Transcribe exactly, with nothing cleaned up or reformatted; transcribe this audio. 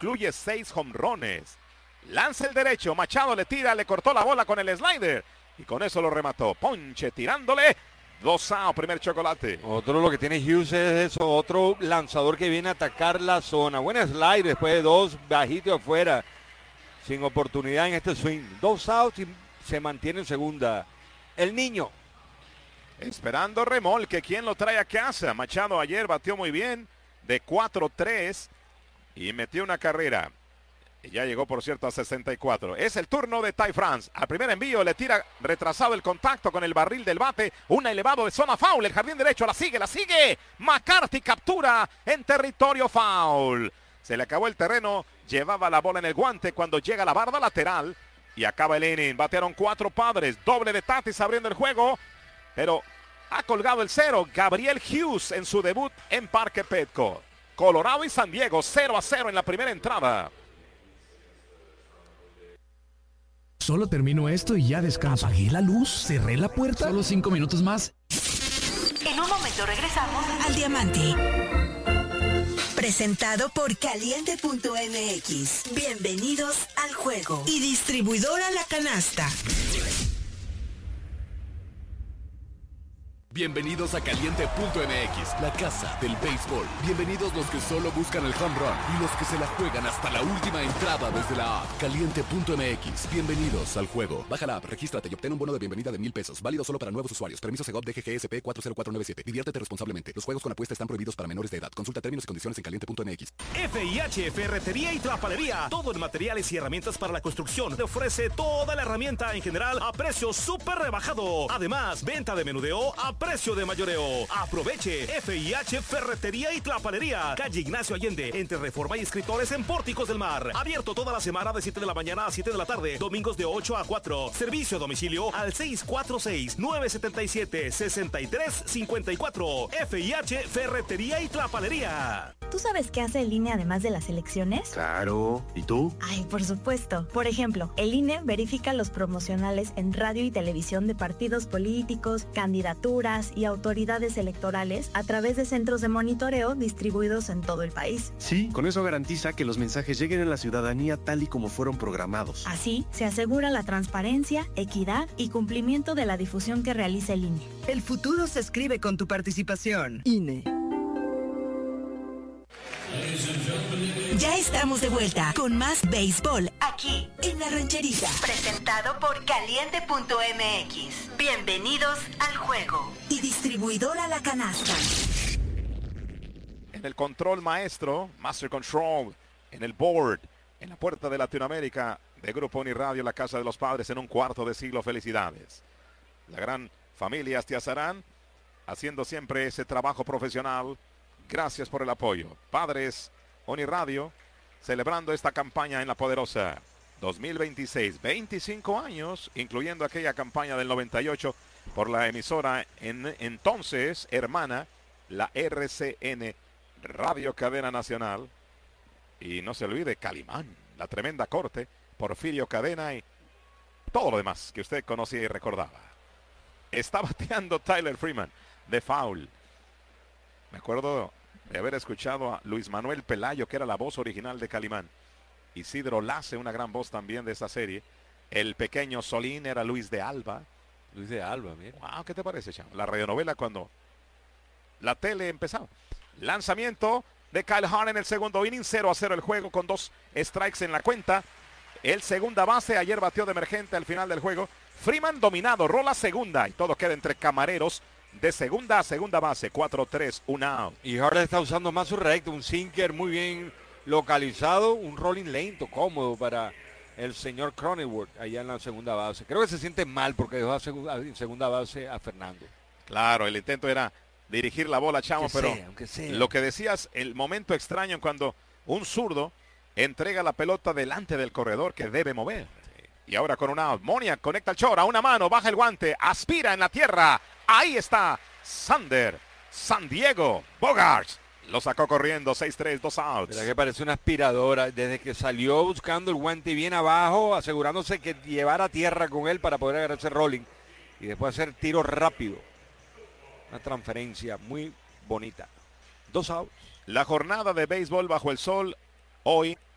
incluye seis jonrones. Lanza el derecho, Machado le tira, le cortó la bola con el slider y con eso lo remató. Ponche tirándole, dos outs, primer chocolate. Otro lo que tiene Hughes es eso, otro lanzador que viene a atacar la zona. Buen slide después de dos, bajito afuera, sin oportunidad en este swing. Dos outs y se mantiene en segunda. El niño. Esperando remolque, ¿quién lo trae a casa? Machado ayer batió muy bien, de cuatro tres y metió una carrera. Y ya llegó, por cierto, a sesenta y cuatro. Es el turno de Ty France. Al primer envío le tira retrasado el contacto con el barril del bate. Un elevado de zona foul. El jardín derecho la sigue, la sigue. McCarthy captura en territorio foul. Se le acabó el terreno. Llevaba la bola en el guante cuando llega la barda lateral. Y acaba el inning. Batearon cuatro Padres. Doble de Tatis abriendo el juego. Pero ha colgado el cero. Gabriel Hughes en su debut en Parque Petco. Colorado y San Diego cero a cero en la primera entrada. Solo termino esto y ya descanso. Apagué la luz, cerré la puerta. Solo cinco minutos más. En un momento regresamos al Diamante. Presentado por Caliente punto M X. Bienvenidos al juego. Y distribuidora La Canasta. Bienvenidos a Caliente punto M X, la casa del béisbol. Bienvenidos los que solo buscan el home run y los que se la juegan hasta la última entrada desde la app. Caliente punto M X. Bienvenidos al juego. Baja la app, regístrate y obtén un bono de bienvenida de mil pesos. Válido solo para nuevos usuarios. Permiso Segov D G G S P cuatro cero cuatro nueve siete. Diviértete responsablemente. Los juegos con apuesta están prohibidos para menores de edad. Consulta términos y condiciones en Caliente punto M X. F I H Ferretería y Trapalería. Todo en materiales y herramientas para la construcción. Te ofrece toda la herramienta en general a precio súper rebajado. Además, venta de menudeo a precio de mayoreo. Aproveche. F I H Ferretería y Trapalería. Calle Ignacio Allende, entre Reforma y Escritores en Pórticos del Mar. Abierto toda la semana de siete de la mañana a siete de la tarde. Domingos de ocho a cuatro. Servicio a domicilio al seis cuatro seis, nueve siete siete, seis tres cinco cuatro. F I H Ferretería y Trapalería. ¿Tú sabes qué hace el I N E además de las elecciones? Claro. ¿Y tú? Ay, por supuesto. Por ejemplo, el I N E verifica los promocionales en radio y televisión de partidos políticos, candidaturas y autoridades electorales a través de centros de monitoreo distribuidos en todo el país. Sí, con eso garantiza que los mensajes lleguen a la ciudadanía tal y como fueron programados. Así, se asegura la transparencia, equidad y cumplimiento de la difusión que realiza el I N E. El futuro se escribe con tu participación. I N E. Ya estamos de vuelta con más béisbol aquí en La Rancherita. Presentado por Caliente punto M X. Bienvenidos al juego. Y distribuidora La Canasta. En el control maestro, Master Control, en el board, en la puerta de Latinoamérica de Grupo Uniradio, la casa de los padres en un cuarto de siglo. Felicidades. La gran familia Astiazarán haciendo siempre ese trabajo profesional. Gracias por el apoyo. Padres Uniradio, celebrando esta campaña en La Poderosa dos mil veintiséis, veinticinco años, incluyendo aquella campaña del noventa y ocho por la emisora en entonces hermana, la R C N Radio Cadena Nacional. Y no se olvide Calimán, la tremenda corte, Porfirio Cadena y todo lo demás que usted conocía y recordaba. Está bateando Tyler Freeman de foul. Me acuerdo de haber escuchado a Luis Manuel Pelayo, que era la voz original de Calimán. Isidro Lace, una gran voz también de esa serie. El pequeño Solín era Luis de Alba. Luis de Alba, mira. Wow, ¿qué te parece, chamo? La radionovela cuando la tele empezaba. Lanzamiento de Kyle Hahn en el segundo inning, cero a cero el juego con dos strikes en la cuenta. El segunda base, ayer batió de emergente al final del juego. Freeman dominado, rola segunda y todo queda entre camareros. De segunda a segunda base, cuatro tres, un out. Y Harley está usando más su recto, un sinker muy bien localizado, un rolling lento, cómodo para el señor Cronenworth allá en la segunda base. Creo que se siente mal porque dejó a segunda, en segunda base a Fernando. Claro, el intento era dirigir la bola, chamo, que pero sea, aunque sea. Lo que decías, el momento extraño en cuando un zurdo entrega la pelota delante del corredor que debe mover. Y ahora con un out, Moniak conecta el short a una mano, baja el guante, aspira en la tierra. Ahí está Sander, San Diego, Bogaerts. Lo sacó corriendo, seis tres, dos outs. Mira que parece una aspiradora. Desde que salió buscando el guante bien abajo, asegurándose que llevara tierra con él para poder agarrarse rolling. Y después hacer tiro rápido. Una transferencia muy bonita. Dos outs. La jornada de béisbol bajo el sol hoy